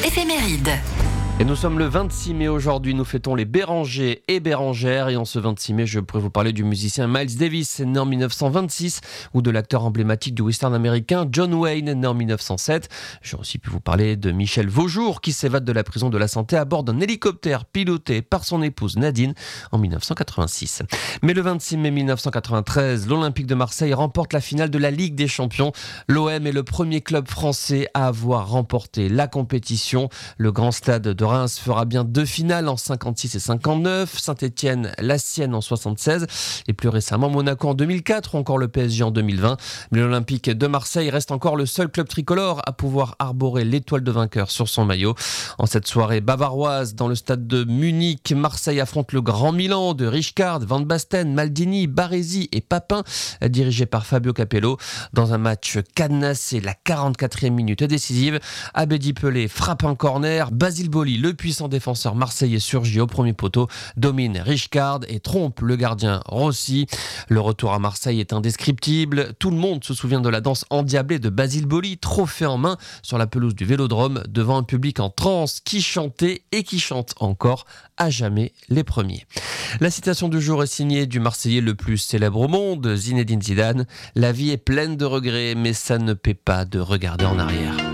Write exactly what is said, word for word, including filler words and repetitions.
éphéméride. Et nous sommes le vingt-six mai aujourd'hui, nous fêtons les Bérangers et Bérangères. Et en ce vingt-six mai, je pourrais vous parler du musicien Miles Davis, né en mille neuf cent vingt-six, ou de l'acteur emblématique du western américain John Wayne, né en mille neuf cent sept. J'ai aussi pu vous parler de Michel Vaujour, qui s'évade de la prison de la Santé à bord d'un hélicoptère piloté par son épouse Nadine en mille neuf cent quatre-vingt-six. Mais le vingt-six mai mille neuf cent quatre-vingt-treize, l'Olympique de Marseille remporte la finale de la Ligue des Champions. L'O M est le premier club français à avoir remporté la compétition. Le grand stade de Reims fera bien deux finales en cinquante-six et cinquante-neuf, Saint-Étienne la sienne en soixante-seize et plus récemment Monaco en deux mille quatre ou encore le P S G en deux mille vingt. Mais l'Olympique de Marseille reste encore le seul club tricolore à pouvoir arborer l'étoile de vainqueur sur son maillot. En cette soirée bavaroise dans le stade de Munich, Marseille affronte le Grand Milan de Rijkaard, Van Basten, Maldini, Baresi et Papin, dirigé par Fabio Capello. Dans un match cadenassé, la quarante-quatrième minute décisive, Abedi Pelé frappe un corner, Basile Boli, le puissant défenseur marseillais surgit au premier poteau, domine Rijkaard et trompe le gardien Rossi. Le retour à Marseille est indescriptible. Tout le monde se souvient de la danse endiablée de Basile Boli, trophée en main sur la pelouse du Vélodrome devant un public en transe qui chantait et qui chante encore à jamais les premiers. La citation du jour est signée du Marseillais le plus célèbre au monde, Zinedine Zidane. La vie est pleine de regrets, mais ça ne paie pas de regarder en arrière.